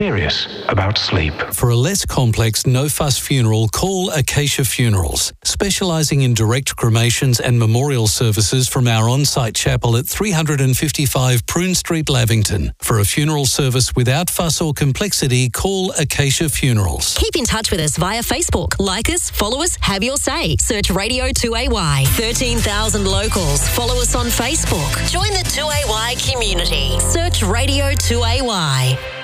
Serious about sleep. For a less complex, no-fuss funeral, call Acacia Funerals, specialising in direct cremations and memorial services from our on-site chapel at 355 Prune Street, Lavington. For a funeral service without fuss or complexity, call Acacia Funerals. Keep in touch with us via Facebook. Like us, follow us, have your say. Search Radio 2AY. 13,000 locals. Follow us on Facebook. Join the 2AY community. Search Radio 2AY.